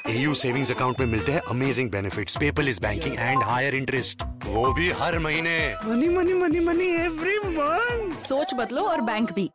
AU savings account में मिलते हैं amazing benefits, paperless banking and higher interest, वो भी हर महीने। Money money money money every month. सोच बदलो और बैंक भी।